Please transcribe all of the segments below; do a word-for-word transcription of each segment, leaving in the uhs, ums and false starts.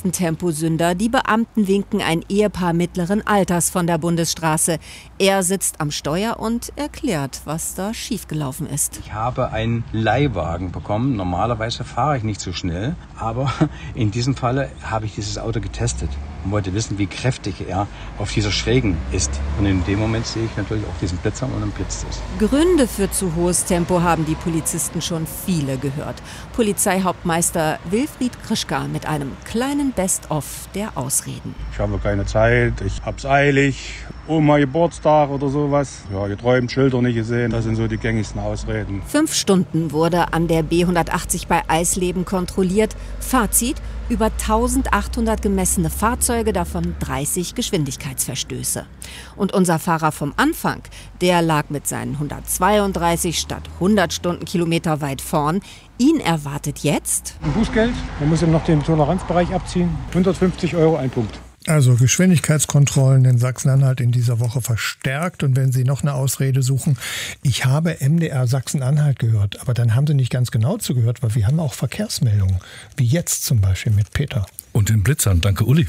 ersten Temposünder. Die Beamten winken ein Ehepaar mittleren Alters von der Bundesstraße. Er sitzt am Steuer und erklärt, was da schiefgelaufen ist. Ich habe einen Leihwagen bekommen. Normalerweise fahre ich nicht so schnell, aber in diesem Falle habe ich dieses Auto getestet und wollte wissen, wie kräftig er auf dieser Schrägen ist. Und in dem Moment sehe ich natürlich auch diesen Blitzer und dann blitzt es. Gründe für zu hohes Tempo haben die Polizisten schon viele gehört. Polizeihauptmeister Wilfried Krischka mit einem kleinen Best-of der Ausreden. Ich habe keine Zeit, ich hab's eilig, Oma Geburtstag oder sowas. Ja, geträumt, Schilder nicht gesehen, das sind so die gängigsten Ausreden. Fünf Stunden wurde an der B hundertachtzig bei Eisleben kontrolliert. Fazit: über eintausendachthundert gemessene Fahrzeuge, davon dreißig Geschwindigkeitsverstöße. Und unser Fahrer vom Anfang, der lag mit seinen hundertzweiunddreißig statt hundert Stundenkilometer weit vorn. Ihn erwartet jetzt Ein Bußgeld, man muss ihm noch den Toleranzbereich abziehen, hundertfünfzig Euro, ein Punkt. Also Geschwindigkeitskontrollen in Sachsen-Anhalt in dieser Woche verstärkt. Und wenn Sie noch eine Ausrede suchen, ich habe M D R Sachsen-Anhalt gehört, aber dann haben Sie nicht ganz genau zugehört, weil wir haben auch Verkehrsmeldungen, wie jetzt zum Beispiel mit Peter. Und den Blitzern. Danke, Uli.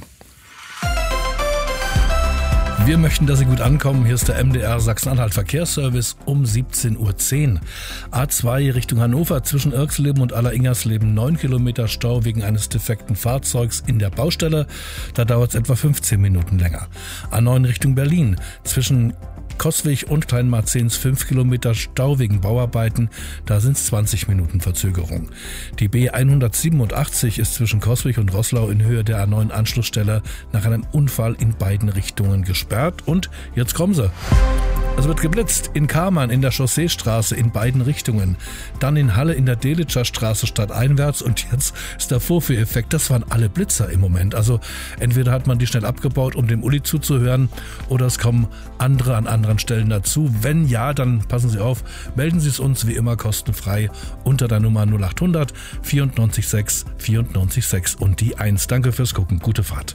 Wir möchten, dass Sie gut ankommen. Hier ist der M D R Sachsen-Anhalt Verkehrsservice um siebzehn Uhr zehn. A zwei Richtung Hannover zwischen Irxleben und Alleringhersleben neun Kilometer Stau wegen eines defekten Fahrzeugs in der Baustelle. Da dauert es etwa fünfzehn Minuten länger. A neun Richtung Berlin zwischen Coswig und Kleinmarzens fünf Kilometer Stau wegen Bauarbeiten, da sind es zwanzig Minuten Verzögerung. Die B hundertsiebenundachtzig ist zwischen Coswig und Roßlau in Höhe der A neun Anschlussstelle nach einem Unfall in beiden Richtungen gesperrt. Und jetzt kommen sie. Es wird geblitzt in Kamann in der Chausseestraße in beiden Richtungen, dann in Halle in der Delitscher Straße stadteinwärts und jetzt ist der Vorführeffekt, das waren alle Blitzer im Moment. Also entweder hat man die schnell abgebaut, um dem Uli zuzuhören, oder es kommen andere an anderen Stellen dazu. Wenn ja, dann passen Sie auf, melden Sie es uns wie immer kostenfrei unter der Nummer null achthundert vierundneunzig sechs vierundneunzig sechs und die eins. Danke fürs Gucken, gute Fahrt.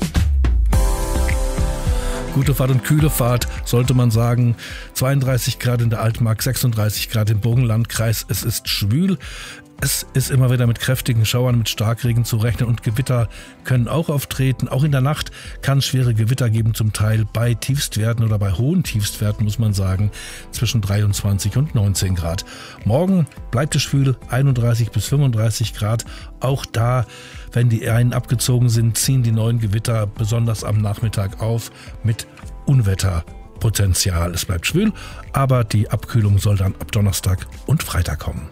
Gute Fahrt und kühle Fahrt, sollte man sagen. zweiunddreißig Grad in der Altmark, sechsunddreißig Grad im Burgenlandkreis. Es ist schwül. Es ist immer wieder mit kräftigen Schauern, mit Starkregen zu rechnen und Gewitter können auch auftreten. Auch in der Nacht kann es schwere Gewitter geben, zum Teil bei Tiefstwerten oder bei hohen Tiefstwerten, muss man sagen, zwischen dreiundzwanzig und neunzehn Grad. Morgen bleibt es schwül, einunddreißig bis fünfunddreißig Grad. Auch da, wenn die Reihen abgezogen sind, ziehen die neuen Gewitter besonders am Nachmittag auf mit Unwetterpotenzial. Es bleibt schwül, aber die Abkühlung soll dann ab Donnerstag und Freitag kommen.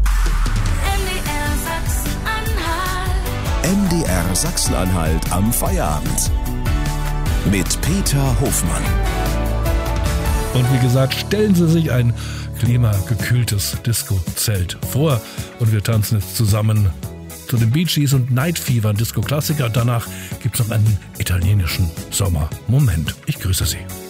M D R Sachsen-Anhalt am Feierabend mit Peter Hofmann. Und wie gesagt, stellen Sie sich ein klimagekühltes Disco-Zelt vor und wir tanzen jetzt zusammen zu den Bee Gees und Night Fever, ein Disco-Klassiker. Danach gibt es noch einen italienischen Sommermoment. Ich grüße Sie.